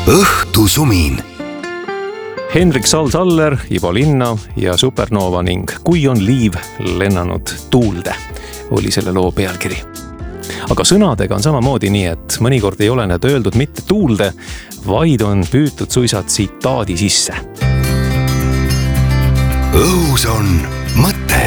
õhtusumin. Hendrik Sal-Saller, Ivo Linna ja Supernova ning Kui on liiv lennanud tuulde oli selle loo pealkiri. Aga sõnadega on samamoodi nii, et mõnikord ei ole need öeldud mitte tuulde, vaid on püütud suisa tsitaadi sisse. Õhus on mõte.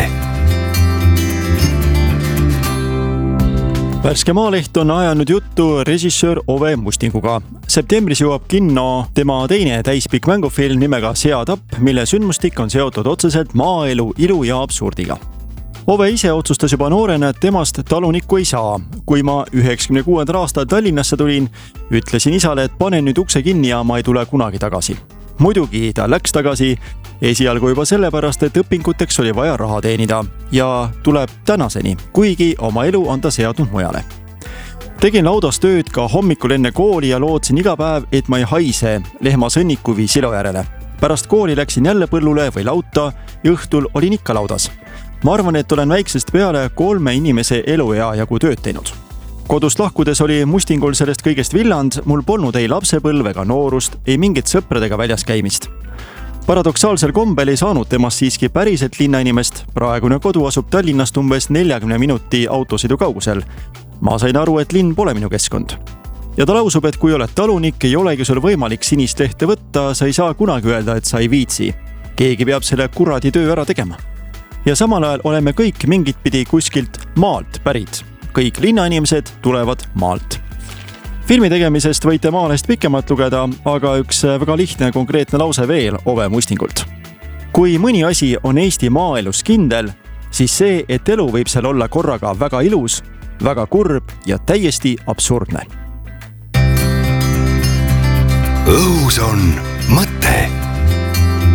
Värske Maaleht on ajanud juttu režissöör Ove Mustinguga. Septembris jõuab kinno tema teine täispikk mängufilm nimega Seatapp, mille sündmustik on seotud otseselt maaelu, ilu ja absurdiga. Ove ise otsustas juba noorena, et temast talunikku ei saa. Kui ma 96. aastal Tallinnasse tulin, ütlesin isale, et panen nüüd ukse kinni ja ma ei tule kunagi tagasi. Muidugi ta läks tagasi, esialgu juba sellepärast, et õpinguteks oli vaja raha teenida ja tuleb tänaseni, kuigi oma elu on ta seadnud mujale. Tegin laudas tööd ka hommikul enne kooli ja lootsin iga päev, et ma ei haise lehma sõnniku või silo järele. Pärast kooli läksin jälle põllule või lauta, õhtul olin ikka laudas. Ma arvan, et olen väiksest peale 3 inimese eluea jagu tööd teinud. Kodust lahkudes oli Mustingul sellest kõigest villand, mul polnud ei lapsepõlve ega noorust, ei mingit sõpradega väljas käimist. Paradoksaalsel kombel ei saanud temast siiski päriselt linnainimest, praegune kodu asub Tallinnast umbes 40 minuti autosõidu kaugusel. Ma sain aru, et linn pole minu keskkond. Ja ta lausub, et kui oled talunik, ei olegi sul võimalik sinist lehte võtta, sa ei saa kunagi öelda, et sa ei viitsi. Keegi peab selle kuradi töö ära tegema. Ja samal ajal oleme kõik mingit pidi kuskilt maalt pärit. Kõik linnainimesed tulevad maalt. Filmi tegemisest võite Maalest pikemalt lugeda, aga üks väga lihtne konkreetne lause veel Ove Mustingult. Kui mõni asi on Eesti maaelus kindel, siis see, et elu võib seal olla korraga väga ilus, väga kurb ja täiesti absurdne. Õhus on mõte.